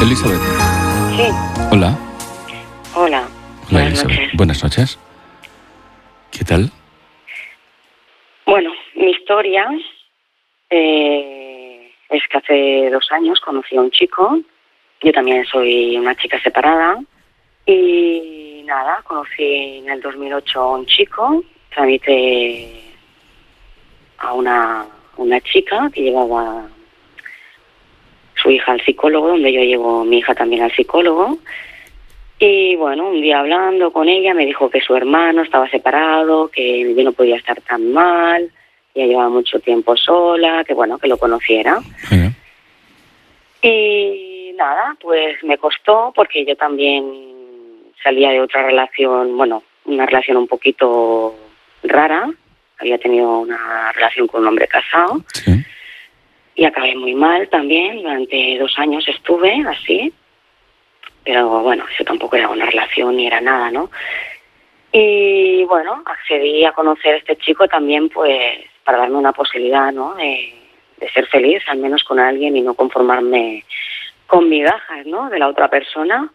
Elizabeth. Sí. Hola. Hola. Hola, Elizabeth. Buenas noches. ¿Qué tal? Bueno, mi historia es que hace 2 años conocí a un chico. Yo también soy una chica separada. Y nada, conocí en el 2008 a un chico. Tramité a una chica que llevaba su hija al psicólogo, donde yo llevo mi hija también al psicólogo. Y bueno, un día hablando con ella me dijo que su hermano estaba separado, que yo no podía estar tan mal, ella llevaba mucho tiempo sola, que bueno, que lo conociera. Sí. Y nada, pues me costó porque yo también salía de otra relación, bueno, una relación un poquito rara. Había tenido una relación con un hombre casado. Sí. Y acabé muy mal también, durante 2 años estuve así. Pero bueno, eso tampoco era una relación ni era nada, ¿no? Y bueno, accedí a conocer a este chico también pues para darme una posibilidad, ¿no? De ser feliz, al menos con alguien y no conformarme con migajas, ¿no? De la otra persona.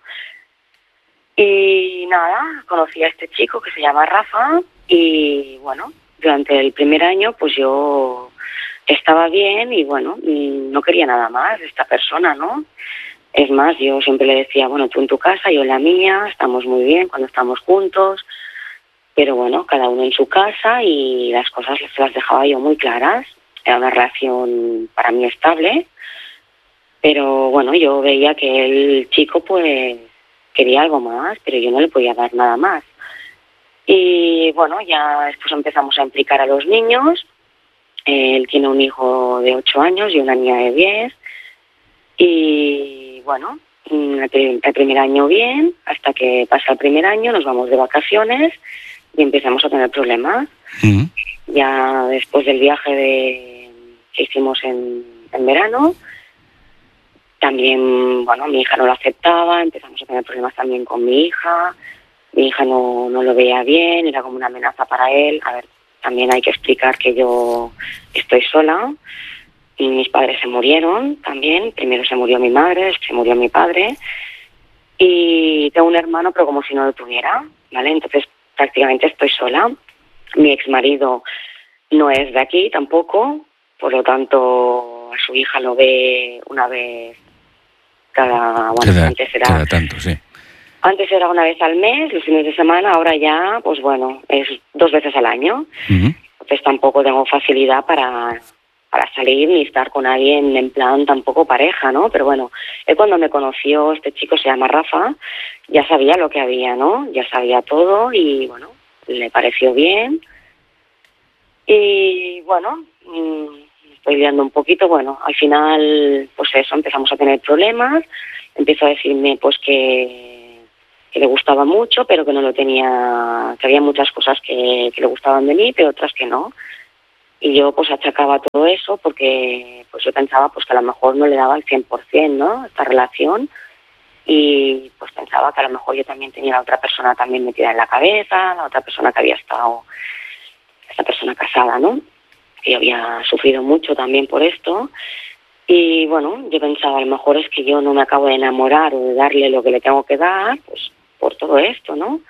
Y nada, conocí a este chico que se llama Rafa y bueno, durante el primer año pues yo estaba bien y bueno, no quería nada más de esta persona, ¿no? Es más, yo siempre le decía, bueno, tú en tu casa, yo en la mía, estamos muy bien cuando estamos juntos, pero bueno, cada uno en su casa y las cosas se las dejaba yo muy claras. Era una relación para mí estable, pero bueno, yo veía que el chico pues quería algo más, pero yo no le podía dar nada más. Y bueno, ya después empezamos a implicar a los niños. Él tiene un hijo de 8 años y una niña de 10. Y bueno, el primer año bien, hasta que pasa el primer año, nos vamos de vacaciones y empezamos a tener problemas. Mm. Ya después del viaje que hicimos en verano, también, bueno, mi hija no lo aceptaba, empezamos a tener problemas también con mi hija no lo veía bien, era como una amenaza para él. A ver, también hay que explicar que yo estoy sola. Y mis padres se murieron también. Primero se murió mi madre, después se murió mi padre. Y tengo un hermano, pero como si no lo tuviera, ¿vale? Entonces prácticamente estoy sola. Mi exmarido no es de aquí tampoco, por lo tanto a su hija lo ve una vez Cada tanto, sí. Antes era una vez al mes, los fines de semana, ahora ya, pues bueno, es 2 veces al año. Uh-huh. Entonces tampoco tengo facilidad para salir ni estar con alguien en plan tampoco pareja, ¿no? Pero bueno, él cuando me conoció, este chico se llama Rafa, ya sabía lo que había, ¿no? Ya sabía todo y bueno, le pareció bien. Y bueno, estoy liando un poquito, bueno, al final, pues eso, empezamos a tener problemas, empezó a decirme pues que le gustaba mucho, pero que no lo tenía, que había muchas cosas que le gustaban de mí, pero otras que no. Y yo pues achacaba todo eso porque pues yo pensaba pues que a lo mejor no le daba el 100%, ¿no? Esta relación. Y pues pensaba que a lo mejor yo también tenía a la otra persona también metida en la cabeza, la otra persona que había estado, esta persona casada, ¿no? Que yo había sufrido mucho también por esto. Y bueno, yo pensaba a lo mejor es que yo no me acabo de enamorar o de darle lo que le tengo que dar, pues por todo esto, ¿no?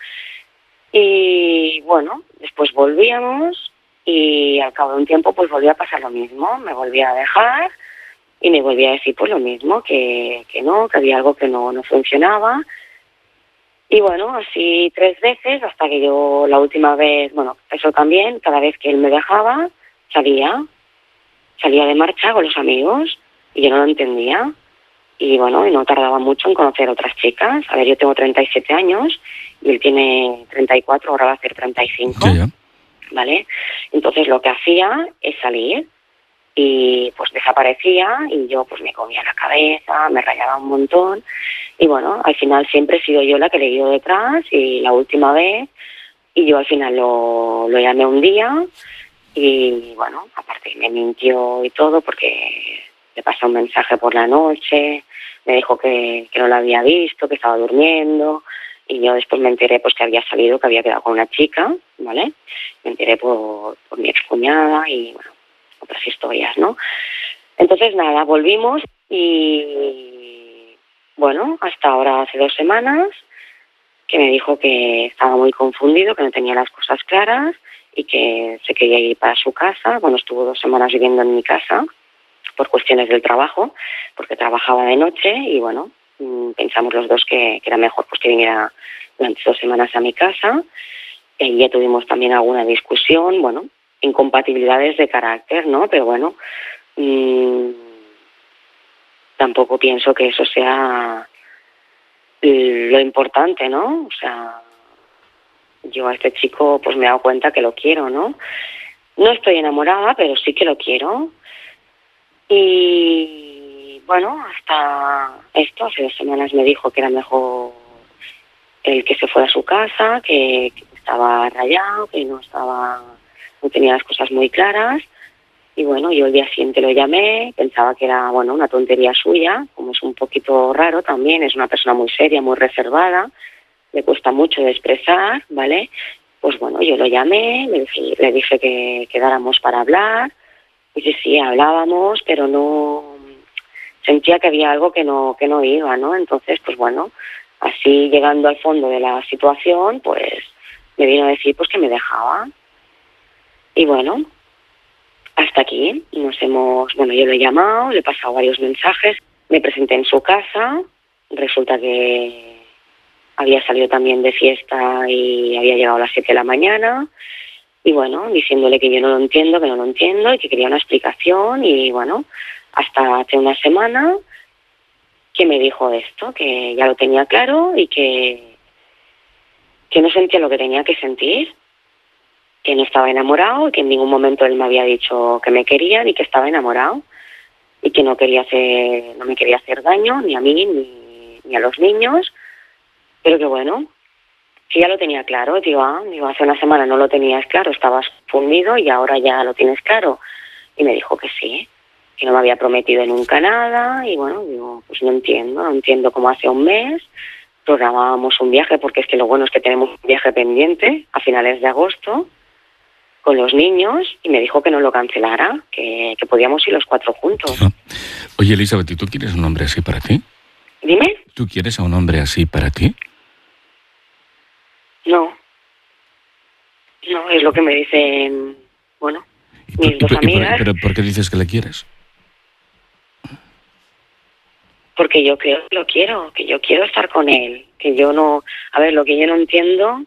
Y bueno, después volvíamos y al cabo de un tiempo pues volvía a pasar lo mismo, me volvía a dejar y me volvía a decir pues lo mismo, que no, que había algo que no funcionaba. Y bueno, así 3 veces hasta que yo la última vez, bueno, eso también, cada vez que él me dejaba, salía de marcha con los amigos y yo no lo entendía. Y bueno, y no tardaba mucho en conocer otras chicas. A ver, yo tengo 37 años y él tiene 34, ahora va a hacer 35. Ya. ¿Vale? Entonces lo que hacía es salir y pues desaparecía y yo pues me comía la cabeza, me rayaba un montón y bueno, al final siempre he sido yo la que le he ido detrás y la última vez y yo al final lo llamé un día y bueno, aparte me mintió y todo porque le pasó un mensaje por la noche, me dijo que no lo había visto, que estaba durmiendo. Y yo después me enteré pues que había salido, que había quedado con una chica, ¿vale? Me enteré por mi excuñada y, bueno, otras historias, ¿no? Entonces, nada, volvimos y, bueno, bueno, hasta ahora hace 2 semanas que me dijo que estaba muy confundido, que no tenía las cosas claras y que se quería ir para su casa. Bueno, estuvo 2 semanas viviendo en mi casa por cuestiones del trabajo, porque trabajaba de noche y bueno, pensamos los dos que era mejor pues que viniera durante 2 semanas a mi casa. Y ahí ya tuvimos también alguna discusión, bueno, incompatibilidades de carácter, ¿no? Pero bueno, tampoco pienso que eso sea lo importante, ¿no? O sea, yo a este chico pues me he dado cuenta que lo quiero, ¿no? No estoy enamorada, pero sí que lo quiero. Y bueno, hasta esto, hace 2 semanas me dijo que era mejor el que se fuera a su casa, que estaba rayado, que no tenía las cosas muy claras. Y bueno, yo el día siguiente lo llamé, pensaba que era, bueno, una tontería suya, como es un poquito raro también, es una persona muy seria, muy reservada, le cuesta mucho de expresar, ¿vale? Pues bueno, yo lo llamé, le dije que quedáramos para hablar, y sí, hablábamos, pero no, sentía que había algo que no iba, ¿no? Entonces, pues bueno, así llegando al fondo de la situación, pues me vino a decir pues que me dejaba. Y bueno, hasta aquí bueno, yo lo he llamado, le he pasado varios mensajes, me presenté en su casa, resulta que había salido también de fiesta y había llegado a las 7 de la mañana, y bueno, diciéndole que yo no lo entiendo, que no lo entiendo y que quería una explicación, y bueno, hasta hace una semana que me dijo esto, que ya lo tenía claro y que no sentía lo que tenía que sentir, que no estaba enamorado y que en ningún momento él me había dicho que me quería ni que estaba enamorado y que no me quería hacer daño ni a mí ni a los niños, pero que bueno, que ya lo tenía claro. Digo, hace una semana no lo tenías claro, estabas fundido y ahora ya lo tienes claro. Y me dijo que sí, que no me había prometido nunca nada. Y bueno, digo, pues no entiendo cómo hace un mes programábamos un viaje, porque es que lo bueno es que tenemos un viaje pendiente a finales de agosto con los niños, y me dijo que no lo cancelara, que podíamos ir los 4 juntos. No. Oye, Elizabeth, ¿y tú quieres un hombre así para ti? Dime. ¿Tú quieres a un hombre así para ti? No, es lo que me dicen, bueno, mis 2 amigas. ¿Pero por qué dices que le quieres? Porque yo creo que lo quiero, que yo quiero estar con él, que yo no... A ver, lo que yo no entiendo,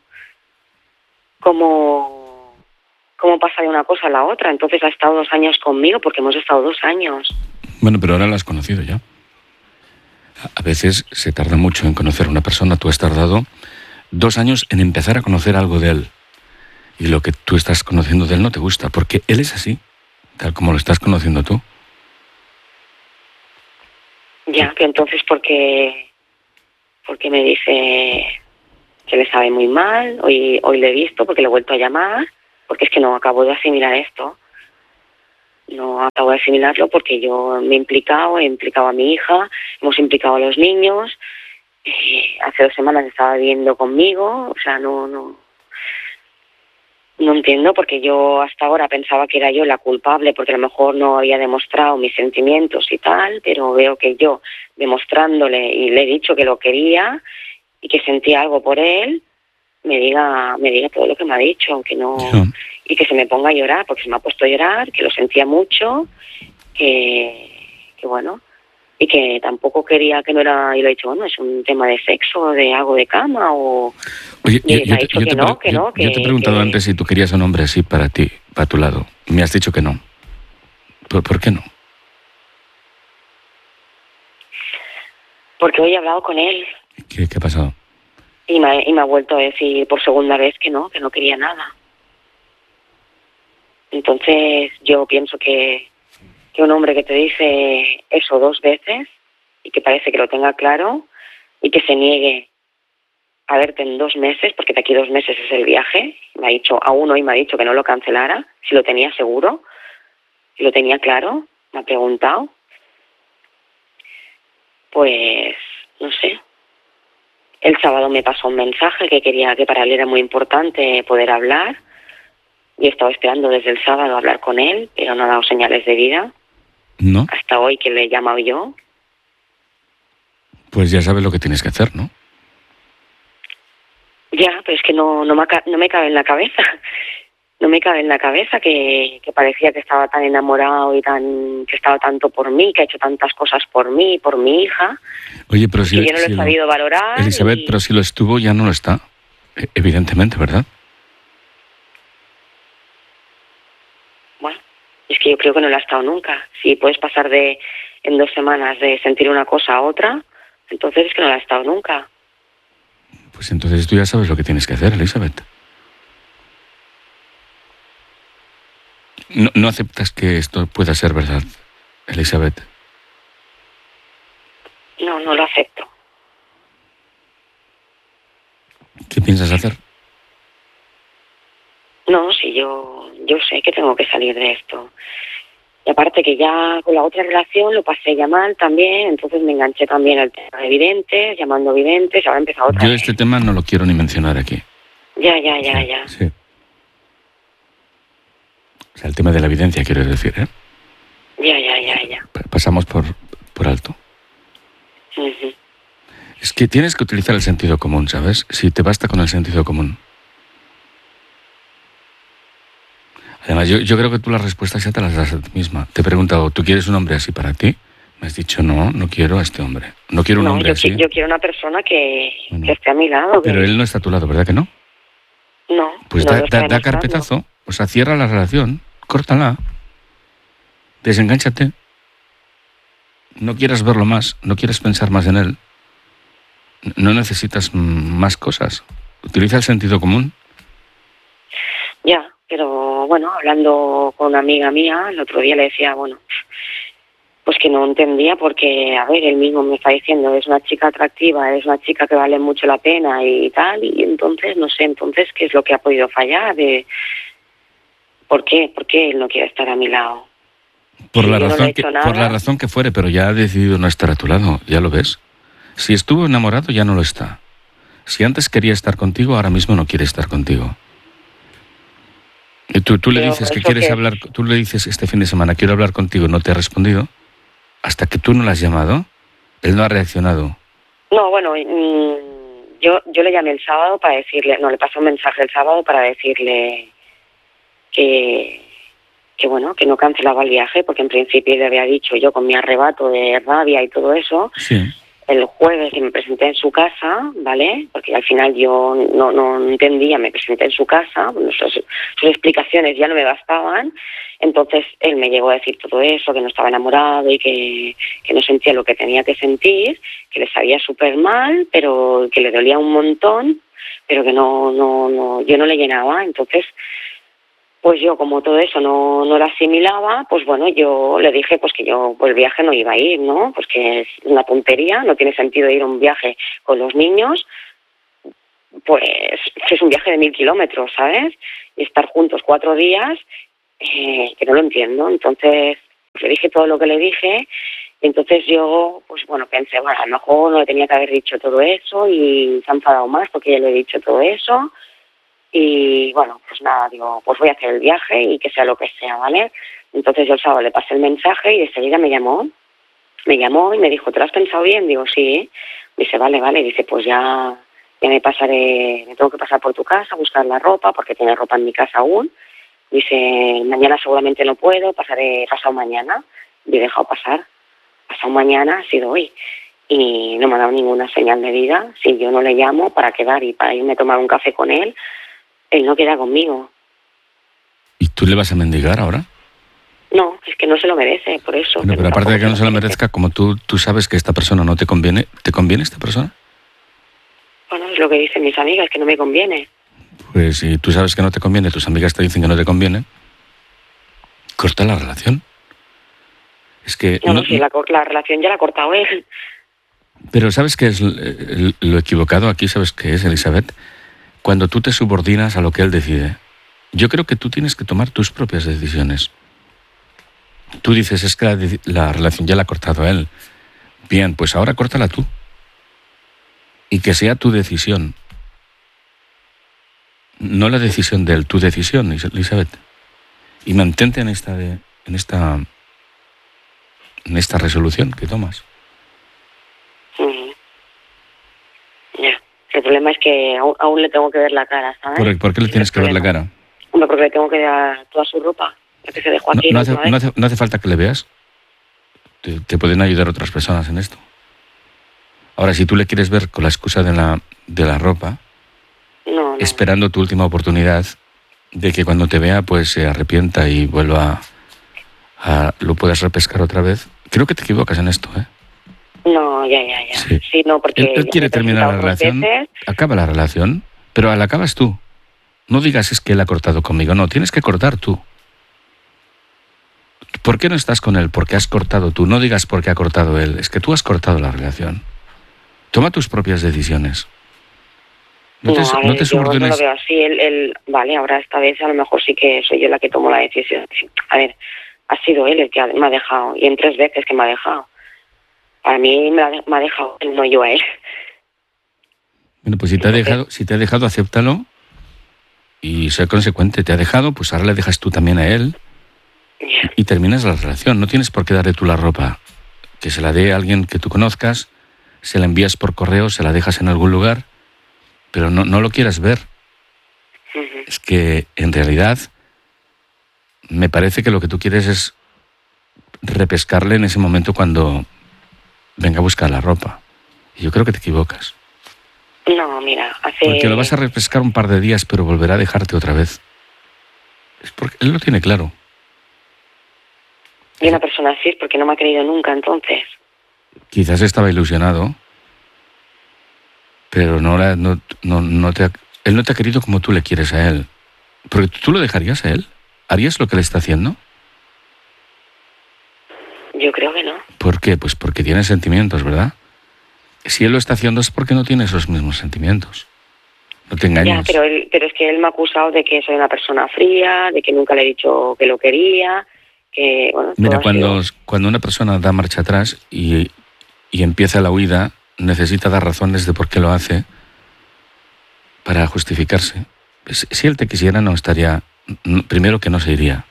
cómo pasa de una cosa a la otra. Entonces ha estado 2 años conmigo, porque hemos estado 2 años. Bueno, pero ahora la has conocido ya. A veces se tarda mucho en conocer a una persona. Tú has tardado 2 años en empezar a conocer algo de él. Y lo que tú estás conociendo de él no te gusta, porque él es así, tal como lo estás conociendo tú. Ya, que entonces, porque me dice que le sabe muy mal. Hoy le he visto, porque le he vuelto a llamar, porque es que no acabo de asimilar esto. No acabo de asimilarlo porque yo me he implicado a mi hija, hemos implicado a los niños. Hace 2 semanas estaba viviendo conmigo, o sea, no entiendo, porque yo hasta ahora pensaba que era yo la culpable, porque a lo mejor no había demostrado mis sentimientos y tal, pero veo que yo, demostrándole, y le he dicho que lo quería y que sentía algo por él, me diga todo lo que me ha dicho, que no, y que se me ponga a llorar, porque se me ha puesto a llorar, que lo sentía mucho, que bueno, y que tampoco quería, que no era, y lo he dicho, bueno, es un tema de sexo, de algo de cama, o... Oye, y me ha dicho que no. Yo te he preguntado antes si tú querías a un hombre así para ti, para tu lado, y me has dicho que no. ¿Por qué no? Porque hoy he hablado con él. ¿Qué ha pasado? Y me ha vuelto a decir por segunda vez que no quería nada. Entonces yo pienso que un hombre que te dice eso 2 veces y que parece que lo tenga claro y que se niegue a verte en 2 meses, porque de aquí 2 meses es el viaje, me ha dicho, aún hoy me ha dicho que no lo cancelara, si lo tenía seguro, si lo tenía claro, me ha preguntado, pues no sé. El sábado me pasó un mensaje que para él era muy importante poder hablar. Y he estado esperando desde el sábado a hablar con él, pero no ha dado señales de vida. ¿No? Hasta hoy que le he llamado yo. Pues ya sabes lo que tienes que hacer, ¿no? Ya, pero es que no me cabe en la cabeza. No me cabe en la cabeza que parecía que estaba tan enamorado y que estaba tanto por mí, que ha hecho tantas cosas por mí, por mi hija. Oye, pero si que yo no lo he sabido valorar. Elizabeth, pero si lo estuvo, ya no lo está. Evidentemente, ¿verdad? Bueno, es que yo creo que no lo ha estado nunca. Si puedes pasar en 2 semanas de sentir una cosa a otra, entonces es que no lo ha estado nunca. Pues entonces tú ya sabes lo que tienes que hacer, Elizabeth. No aceptas que esto pueda ser verdad, Elizabeth. No lo acepto. ¿Qué piensas hacer? No, sí, yo sé que tengo que salir de esto. Y aparte que ya con la otra relación lo pasé ya mal también, entonces me enganché también al tema de videntes, llamando videntes, ahora he empezado otra vez. Yo este tema no lo quiero ni mencionar aquí. Ya. Sí. O sea, el tema de la evidencia, quiero decir, ¿eh? Ya. Pasamos por alto. Uh-huh. Es que tienes que utilizar el sentido común, ¿sabes? Si te basta con el sentido común. Además, yo creo que tú las respuestas ya te las das a ti misma. Te he preguntado, ¿tú quieres un hombre así para ti? Me has dicho, no quiero a este hombre. No quiero un hombre así. Yo quiero una persona que esté a mi lado. Pero él no está a tu lado, ¿verdad que no? No. Pues no da carpetazo. O sea, cierra la relación, córtala, desengánchate. No quieras verlo más, no quieres pensar más en él. No necesitas más cosas. Utiliza el sentido común. Ya, pero bueno, hablando con una amiga mía, el otro día le decía, bueno, pues que no entendía porque, a ver, él mismo me está diciendo, es una chica atractiva, es una chica que vale mucho la pena y tal, y entonces, no sé, ¿qué es lo que ha podido fallar? ¿Por qué él no quiere estar a mi lado? Por la razón que fuere, pero ya ha decidido no estar a tu lado, ya lo ves. Si estuvo enamorado, ya no lo está. Si antes quería estar contigo, ahora mismo no quiere estar contigo. Y tú le dices que quieres hablar, tú le dices este fin de semana, quiero hablar contigo, no te ha respondido. Hasta que tú no le has llamado, él no ha reaccionado. No, bueno, yo le llamé el sábado para decirle, le pasé un mensaje el sábado para decirle que bueno, que no cancelaba el viaje, porque en principio le había dicho yo con mi arrebato de rabia y todo eso. Sí. El jueves que me presenté en su casa, ¿vale? Porque al final yo no entendía, me presenté en su casa, sus explicaciones ya no me bastaban, entonces él me llegó a decir todo eso, que no estaba enamorado y que no sentía lo que tenía que sentir, que le sabía súper mal, pero que le dolía un montón, pero que yo no le llenaba, entonces pues yo como todo eso no lo asimilaba, pues bueno, yo le dije pues que yo por el viaje no iba a ir, ¿no? Pues que es una tontería, no tiene sentido ir a un viaje con los niños, pues es un viaje de 1000 kilómetros, ¿sabes? Y estar juntos 4 días, que no lo entiendo. Entonces pues le dije todo lo que le dije, y entonces yo, pues bueno, pensé, bueno, a lo mejor no le tenía que haber dicho todo eso y se ha enfadado más porque ya le he dicho todo eso. Y bueno, pues nada, digo, pues voy a hacer el viaje y que sea lo que sea, ¿vale? Entonces yo el sábado le pasé el mensaje y enseguida me llamó y me dijo, ¿te lo has pensado bien? Digo, sí. Dice, vale, dice, pues ya me tengo que pasar por tu casa a buscar la ropa, porque tiene ropa en mi casa aún. Dice, mañana seguramente no puedo, pasaré pasado mañana. Y he dejado pasar. Pasado mañana ha sido hoy. Y no me ha dado ninguna señal de vida. Si yo no le llamo para quedar y para irme a tomar un café con él, él no queda conmigo. ¿Y tú le vas a mendigar ahora? No, es que no se lo merece, por eso. Bueno, pero aparte de que no se lo merezca, como tú sabes que esta persona no te conviene, ¿te conviene esta persona? Bueno, es lo que dicen mis amigas, que no me conviene. Pues si tú sabes que no te conviene, tus amigas te dicen que no te conviene, corta la relación. Es que... Si la relación ya la ha cortado él. Pero ¿sabes qué es lo equivocado aquí? ¿Sabes qué es, Elizabeth? Cuando tú te subordinas a lo que él decide. Yo creo que tú tienes que tomar tus propias decisiones. Tú dices, es que la relación ya la ha cortado él. Bien, pues ahora córtala tú. Y que sea tu decisión. No la decisión de él, tu decisión, Elizabeth. Y mantente en esta resolución que tomas. El problema es que aún le tengo que ver la cara, ¿sabes? ¿Por qué le tienes que ver la cara? Hombre, porque le tengo que dar toda su ropa, la que se dejó aquí. No hace falta que le veas. Te pueden ayudar otras personas en esto. Ahora, si tú le quieres ver con la excusa de la ropa, no. Esperando tu última oportunidad de que cuando te vea pues se arrepienta y vuelva lo puedas repescar otra vez, creo que te equivocas en esto, ¿eh? No, ya. Sí, no, porque él quiere terminar la relación, acaba la relación, pero la acabas tú. No digas es que él ha cortado conmigo, no, tienes que cortar tú. ¿Por qué no estás con él? Porque has cortado tú. No digas por qué ha cortado él, es que tú has cortado la relación. Toma tus propias decisiones. No te subordines. Yo no lo veo así. Él, vale, ahora esta vez a lo mejor sí que soy yo la que tomo la decisión. A ver, ha sido él el que me ha dejado, y en 3 veces que me ha dejado. Para mí me ha dejado él, no yo a él. Bueno, pues si te ha dejado, acéptalo y sé consecuente. Te ha dejado, pues ahora le dejas tú también a él y terminas la relación. No tienes por qué darle tú la ropa. Que se la dé a alguien que tú conozcas, se la envías por correo, se la dejas en algún lugar, pero no lo quieras ver. Uh-huh. Es que en realidad me parece que lo que tú quieres es repescarle en ese momento cuando venga a buscar la ropa. Y yo creo que te equivocas. No, mira, Porque lo vas a repescar un par de días, pero volverá a dejarte otra vez. Es porque él lo tiene claro. Y una persona así es porque no me ha querido nunca, entonces. Quizás estaba ilusionado, pero él no te ha querido como tú le quieres a él. Porque tú lo dejarías a él. ¿Harías lo que le está haciendo? Yo creo que no. ¿Por qué? Pues porque tiene sentimientos, ¿verdad? Si él lo está haciendo es porque no tiene esos mismos sentimientos. No te engañes. Ya, pero es que él me ha acusado de que soy una persona fría, de que nunca le he dicho que lo quería, que... Bueno, mira, cuando una persona da marcha atrás y empieza la huida, necesita dar razones de por qué lo hace para justificarse. Si él te quisiera, no estaría... Primero que no se iría.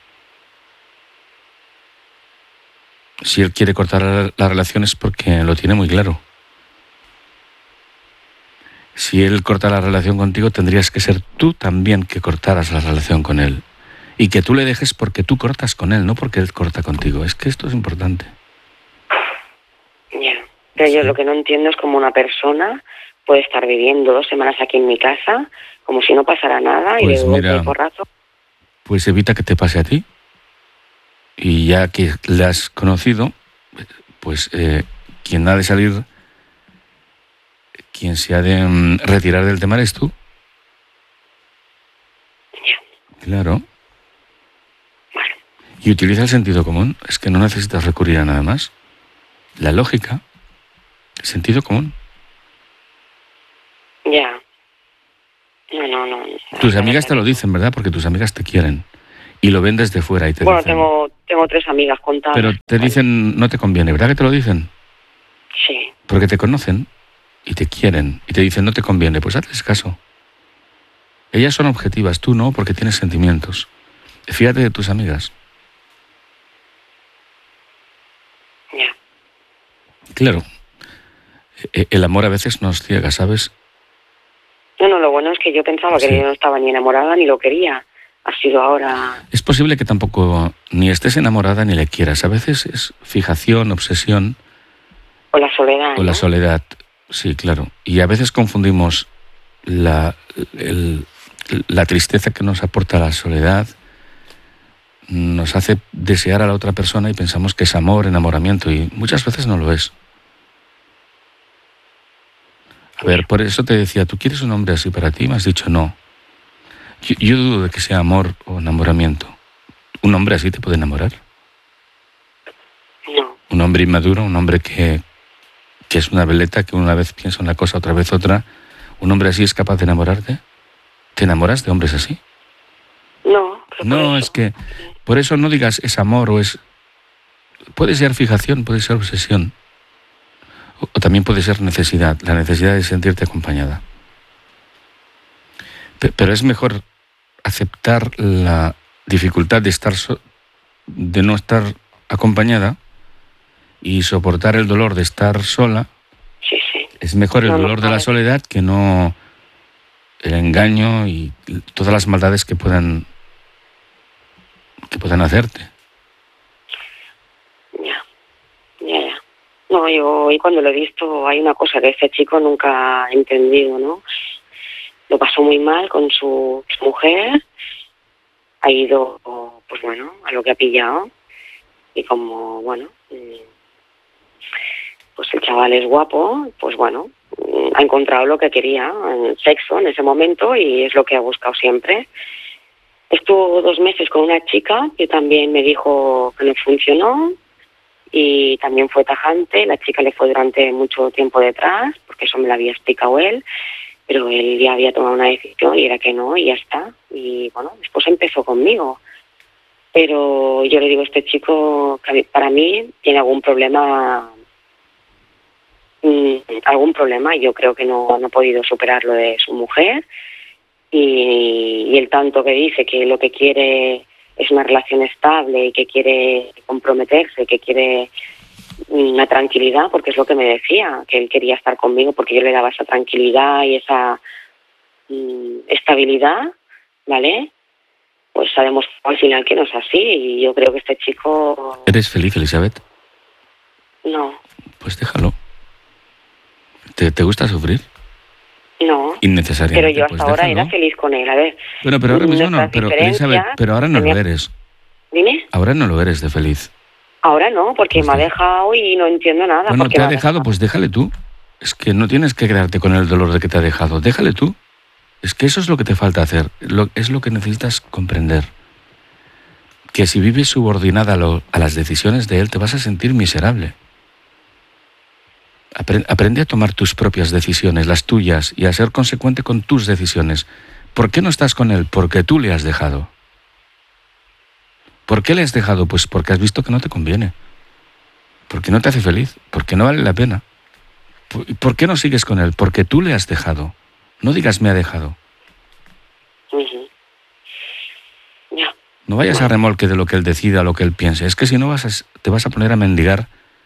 Si él quiere cortar la relación es porque lo tiene muy claro. Si él corta la relación contigo, tendrías que ser tú también que cortaras la relación con él. Y que tú le dejes porque tú cortas con él, no porque él corta contigo. Es que esto es importante. Ya, pero sí. Yo lo que no entiendo es cómo una persona puede estar viviendo 2 semanas aquí en mi casa, como si no pasara nada, pues y de golpe y porrazo. Pues evita que te pase a ti. Y ya que le has conocido, pues quien ha de salir, quien se ha de retirar del tema eres tú. Ya. Claro. Bueno. Y utiliza el sentido común. Es que no necesitas recurrir a nada más. La lógica, el sentido común. Ya. No. Tus amigas te lo dicen, ¿verdad? Porque tus amigas te quieren. Y lo ven desde fuera y te dicen... Bueno, tengo 3 amigas contadas. Pero te dicen, no te conviene, ¿verdad que te lo dicen? Sí. Porque te conocen y te quieren y te dicen, no te conviene, pues hazles caso. Ellas son objetivas, tú no, porque tienes sentimientos. Fíjate de tus amigas. Ya. Claro. El amor a veces nos ciega, ¿sabes? No, lo bueno es que yo pensaba que yo no estaba ni enamorada ni lo quería. Ha sido ahora... Es posible que tampoco ni estés enamorada ni le quieras. A veces es fijación, obsesión. O la soledad. O la soledad, sí, claro. Y a veces confundimos la tristeza que nos aporta la soledad. Nos hace desear a la otra persona y pensamos que es amor, enamoramiento. Y muchas veces no lo es. A ver, por eso te decía, ¿tú quieres un hombre así para ti? Me has dicho no. Yo dudo de que sea amor o enamoramiento. ¿Un hombre así te puede enamorar? No. Un hombre inmaduro, un hombre que es una veleta, que una vez piensa una cosa, otra vez otra. ¿Un hombre así es capaz de enamorarte? ¿Te enamoras de hombres así? No. No, es que por eso no digas es amor o es... Puede ser fijación, puede ser obsesión. O también puede ser necesidad, la necesidad de sentirte acompañada. Pero es mejor aceptar la dificultad de no estar acompañada y soportar el dolor de estar sola. Sí. Es mejor el dolor de la soledad que no el engaño y todas las maldades que puedan hacerte. Ya. No, yo y cuando lo he visto hay una cosa que este chico nunca ha entendido, ¿no? Lo pasó muy mal con su mujer, ha ido, pues bueno, a lo que ha pillado y como, bueno, pues el chaval es guapo, pues bueno, ha encontrado lo que quería, sexo en ese momento y es lo que ha buscado siempre. Estuvo 2 meses con una chica que también me dijo que no funcionó y también fue tajante. La chica le fue durante mucho tiempo detrás, porque eso me lo había explicado él, pero él ya había tomado una decisión y era que no y ya está. Y bueno, después empezó conmigo. Pero yo le digo a este chico que para mí tiene algún problema y yo creo que no ha podido superar lo de su mujer y el tanto que dice que lo que quiere es una relación estable y que quiere comprometerse, que quiere una tranquilidad, porque es lo que me decía, que él quería estar conmigo porque yo le daba esa tranquilidad y esa estabilidad, ¿vale? Pues sabemos al final que no es así y yo creo que este chico... ¿Eres feliz, Elizabeth? No. Pues déjalo. ¿Te gusta sufrir? No. Innecesariamente. Pero yo hasta ahora era feliz con él, a ver. Bueno, pero ahora mismo no, pero Elizabeth, pero ahora no lo eres. ¿Dime? Ahora no lo eres de feliz. Ahora no, porque pues me ha dejado y no entiendo nada. Bueno, te ha dejado, pues déjale tú. Es que no tienes que quedarte con el dolor de que te ha dejado. Déjale tú. Es que eso es lo que te falta hacer. Es lo que necesitas comprender. Que si vives subordinada a las decisiones de él, te vas a sentir miserable. Aprende a tomar tus propias decisiones, las tuyas, y a ser consecuente con tus decisiones. ¿Por qué no estás con él? Porque tú le has dejado. ¿Por qué le has dejado? Pues porque has visto que no te conviene. Porque no te hace feliz. Porque no vale la pena. ¿Por qué no sigues con él? Porque tú le has dejado. No digas me ha dejado. Uh-huh. Yeah. No vayas a remolque de lo que él decida, lo que él piense. Es que si no te vas a poner a mendigar.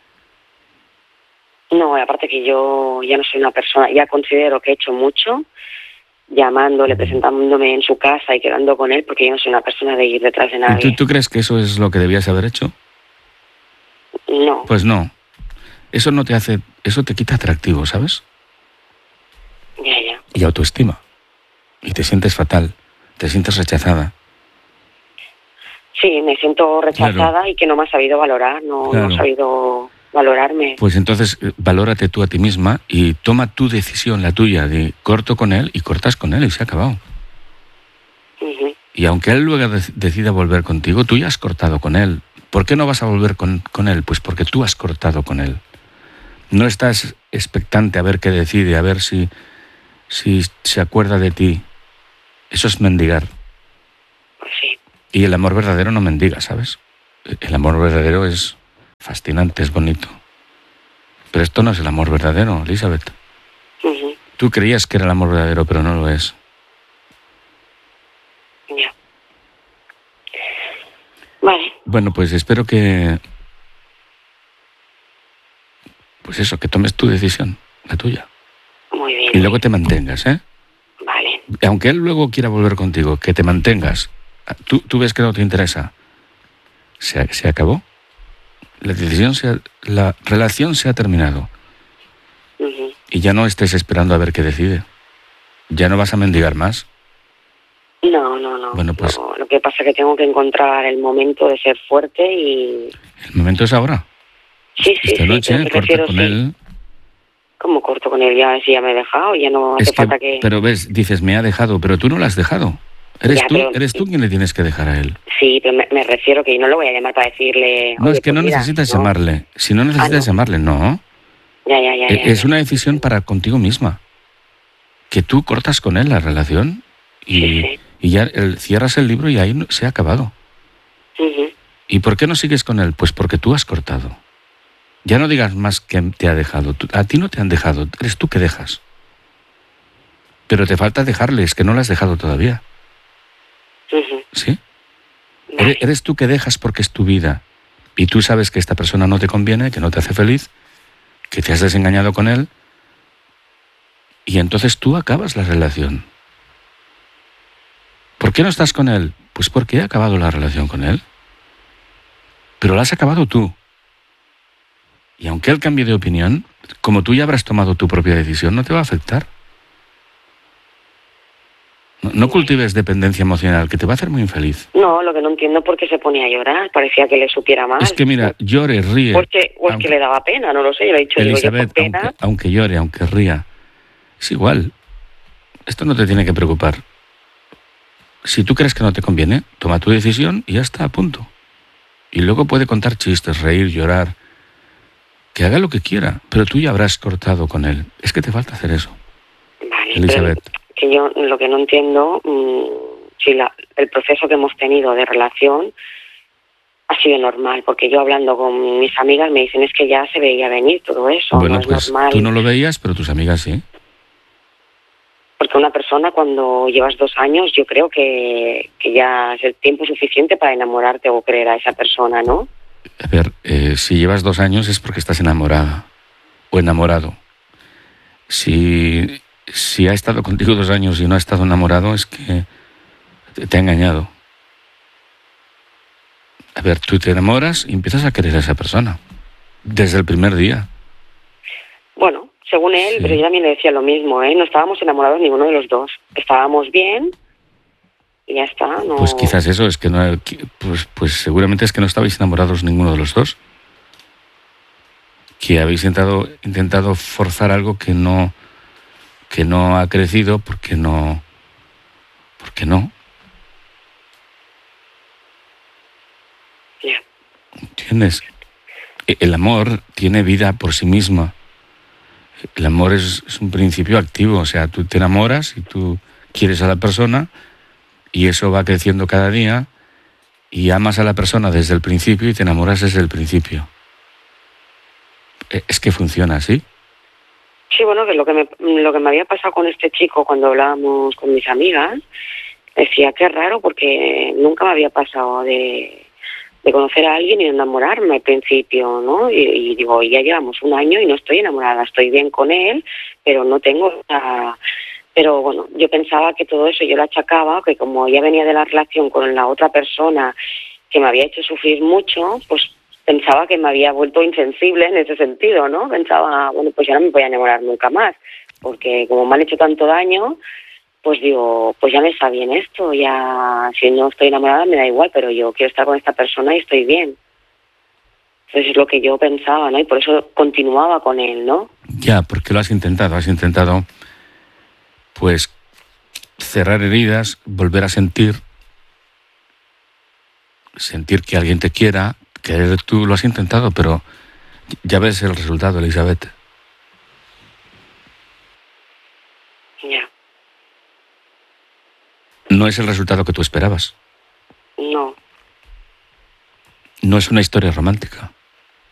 No, aparte que yo ya no soy una persona, ya considero que he hecho mucho, llamándole, presentándome en su casa y quedando con él, porque yo no soy una persona de ir detrás de nadie. ¿Tú crees que eso es lo que debías haber hecho? No. Pues no. Eso no te hace, eso te quita atractivo, ¿sabes? Ya. Y autoestima. Y te sientes fatal, te sientes rechazada. Sí, me siento rechazada y que no me ha sabido valorar, no ha sabido valorarme. Pues entonces valórate tú a ti misma y toma tu decisión, la tuya, de corto con él y cortas con él y se ha acabado. Uh-huh. Y aunque él luego decida volver contigo, tú ya has cortado con él. ¿Por qué no vas a volver con él? Pues porque tú has cortado con él. No estás expectante a ver qué decide, a ver si se acuerda de ti. Eso es mendigar. Pues sí. Y el amor verdadero no mendiga, ¿sabes? El amor verdadero es fascinante, es bonito. Pero esto no es el amor verdadero, Elizabeth. Uh-huh. Tú creías que era el amor verdadero, pero no lo es. Ya. Vale. Bueno, pues espero que... Pues eso, que tomes tu decisión, la tuya. Muy bien. Y luego te mantengas, ¿eh? Vale. Aunque él luego quiera volver contigo, que te mantengas. Tú ves que no te interesa. Se acabó. La relación se ha terminado. Uh-huh. Y ya no estés esperando a ver qué decide. Ya no vas a mendigar más. No. Bueno, pues... No, lo que pasa es que tengo que encontrar el momento de ser fuerte y... El momento es ahora. Sí. Esta noche, corta con él. ¿Cómo corto con él? Ya, si ya me he dejado, ya no hace falta que... Pero ves, dices, me ha dejado, pero tú no lo has dejado. Eres tú quien le tienes que dejar a él. Sí, pero me refiero que yo no lo voy a llamar para decirle... No, es que pues no necesitas llamarle. Si no necesitas llamarle, no. Ya. Es una decisión para contigo misma. Que tú cortas con él la relación y ya cierras el libro y ahí se ha acabado. Uh-huh. ¿Y por qué no sigues con él? Pues porque tú has cortado. Ya no digas más que te ha dejado. A ti no te han dejado, eres tú que dejas. Pero te falta dejarle, es que no lo has dejado todavía. Uh-huh. ¿Sí? Vale. Eres tú que dejas porque es tu vida. Y tú sabes que esta persona no te conviene, que no te hace feliz, que te has desengañado con él. Y entonces tú acabas la relación. ¿Por qué no estás con él? Pues porque he acabado la relación con él. Pero la has acabado tú. Y aunque él cambie de opinión, como tú ya habrás tomado tu propia decisión, no te va a afectar. No cultives dependencia emocional, que te va a hacer muy infeliz. No, lo que no entiendo es por qué se ponía a llorar. Parecía que le supiera mal. Es que mira, llore, ríe. O es que le daba pena, no lo sé. Yo le he dicho, Elizabeth, digo, yo por pena... aunque llore, aunque ría, es igual. Esto no te tiene que preocupar. Si tú crees que no te conviene, toma tu decisión y ya está, a punto. Y luego puede contar chistes, reír, llorar. Que haga lo que quiera, pero tú ya habrás cortado con él. Es que te falta hacer eso. Vale, Elizabeth. Que yo lo que no entiendo, si el proceso que hemos tenido de relación ha sido normal, porque yo hablando con mis amigas me dicen es que ya se veía venir todo eso, Bueno, no es pues normal. Tú no lo veías, pero tus amigas sí. Porque una persona cuando llevas 2 años, yo creo que ya es el tiempo suficiente para enamorarte o creer a esa persona, ¿no? A ver, si llevas 2 años es porque estás enamorada o enamorado. Si ha estado contigo 2 años y no ha estado enamorado, es que te ha engañado. A ver, tú te enamoras y empiezas a querer a esa persona. Desde el primer día. Bueno, según él, Sí. pero yo también le decía lo mismo, ¿eh? No estábamos enamorados ninguno de los dos. Estábamos bien y ya está. No... Pues quizás eso, es que no... Pues seguramente es que no estabais enamorados ninguno de los dos. Que habéis intentado forzar algo que no ha crecido porque no. Ya. ¿Entiendes? El amor tiene vida por sí misma. El amor es un principio activo, o sea, tú te enamoras y tú quieres a la persona y eso va creciendo cada día y amas a la persona desde el principio y te enamoras desde el principio. Es que funciona así. Sí, bueno, que lo que me había pasado con este chico cuando hablábamos con mis amigas, decía que es raro porque nunca me había pasado de conocer a alguien y enamorarme al principio, ¿no? Y digo, ya llevamos 1 año y no estoy enamorada, estoy bien con él, pero no tengo... Pero bueno, yo pensaba que todo eso yo lo achacaba, que como ya venía de la relación con la otra persona que me había hecho sufrir mucho, pues pensaba que me había vuelto insensible en ese sentido, ¿no? Pensaba, bueno, pues ya no me voy a enamorar nunca más, porque como me han hecho tanto daño, pues digo, pues ya me está bien esto, ya si no estoy enamorada me da igual, pero yo quiero estar con esta persona y estoy bien. Entonces es lo que yo pensaba, ¿no? Y por eso continuaba con él, ¿no? Ya, porque lo has intentado, pues, cerrar heridas, volver a sentir que alguien te quiera, querer tú, lo has intentado, pero ya ves el resultado, Elizabeth. Ya. No es el resultado que tú esperabas. No. No es una historia romántica.